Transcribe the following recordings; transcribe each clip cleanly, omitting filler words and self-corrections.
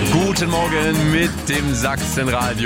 Guten Morgen mit dem Sachsenradio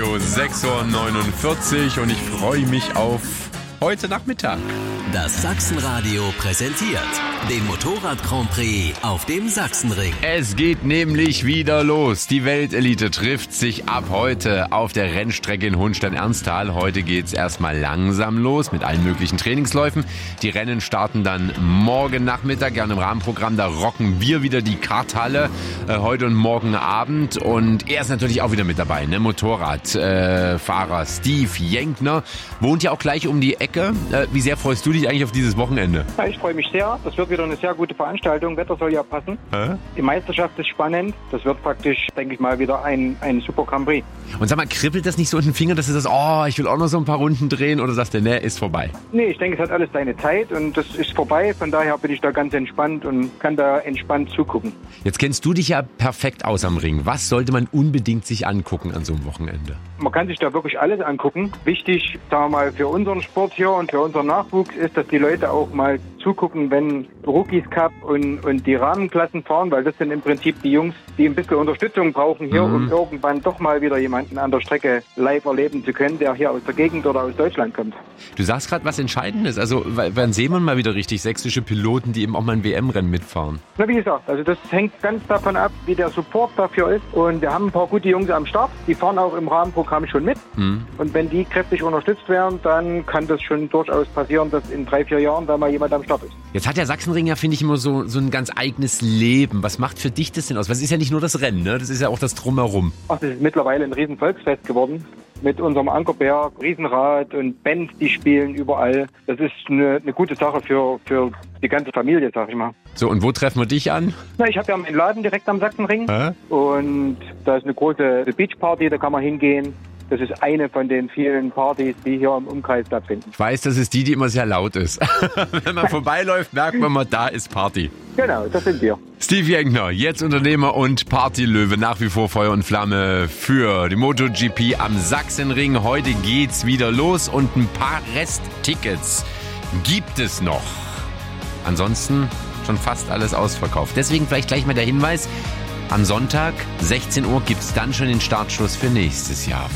6:49 Uhr und ich freue mich auf heute Nachmittag. Das Sachsenradio präsentiert den Motorrad Grand Prix auf dem Sachsenring. Es geht nämlich wieder los. Die Weltelite trifft sich ab heute auf der Rennstrecke in Hohenstein-Ernsthal. Heute geht's erstmal langsam los mit allen möglichen Trainingsläufen. Die Rennen starten dann morgen Nachmittag. Ja, und im Rahmenprogramm, da rocken wir wieder die Karthalle heute und morgen Abend. Und er ist natürlich auch wieder mit dabei, ne? Motorradfahrer Steve Jenkner wohnt ja auch gleich um die Ecke. Wie sehr freust du dich eigentlich auf dieses Wochenende? Ja, ich freue mich sehr. Das wird wieder eine sehr gute Veranstaltung. Wetter soll ja passen. Die Meisterschaft ist spannend. Das wird praktisch, denke ich mal, wieder ein super Grand Prix. Und sag mal, kribbelt das nicht so in den Fingern, dass du sagst, oh, ich will auch noch so ein paar Runden drehen? Oder sagst du, ne, ist vorbei? Nee, ich denke, es hat alles seine Zeit und das ist vorbei. Von daher bin ich da ganz entspannt und kann da entspannt zugucken. Jetzt kennst du dich ja perfekt aus am Ring. Was sollte man unbedingt sich angucken an so einem Wochenende? Man kann sich da wirklich alles angucken. Wichtig, sagen wir mal, für unseren Sport hier und für unseren Nachwuchs ist, dass die Leute auch mal zugucken, wenn Rookies Cup und die Rahmenklassen fahren, weil das sind im Prinzip die Jungs, die ein bisschen Unterstützung brauchen hier, um irgendwann doch mal wieder jemanden an der Strecke live erleben zu können, der hier aus der Gegend oder aus Deutschland kommt. Du sagst gerade was Entscheidendes. Also wann sehen wir mal wieder richtig sächsische Piloten, die eben auch mal ein WM-Rennen mitfahren? Na, wie gesagt, also das hängt ganz davon ab, wie der Support dafür ist. Und wir haben ein paar gute Jungs am Start, die fahren auch im Rahmenprogramm schon mit. Und wenn die kräftig unterstützt werden, dann kann das schon durchaus passieren, dass in 3-4 Jahren da mal jemand am Start ist. Jetzt hat der Sachsenring ja, finde ich, immer so ein ganz eigenes Leben. Was macht für dich das denn aus? Weil es ist ja nicht nur das Rennen, ne? Das ist ja auch das Drumherum. Ach, das ist mittlerweile ein riesen Volksfest geworden. Mit unserem Ankerberg, Riesenrad und Bands, die spielen überall. Das ist eine gute Sache für die ganze Familie, sag ich mal. So, und wo treffen wir dich an? Na, ich habe ja meinen Laden direkt am Sachsenring. Und da ist eine große Beachparty, da kann man hingehen. Das ist eine von den vielen Partys, die hier im Umkreis stattfinden. Ich weiß, das ist die immer sehr laut ist. Wenn man vorbeiläuft, merkt man mal, da ist Party. Genau, das sind wir. Steve Jenkner, jetzt Unternehmer und Partylöwe, nach wie vor Feuer und Flamme für die MotoGP am Sachsenring. Heute geht's wieder los und ein paar Resttickets gibt es noch. Ansonsten schon fast alles ausverkauft. Deswegen vielleicht gleich mal der Hinweis, am Sonntag, 16 Uhr, gibt's dann schon den Startschuss für nächstes Jahr.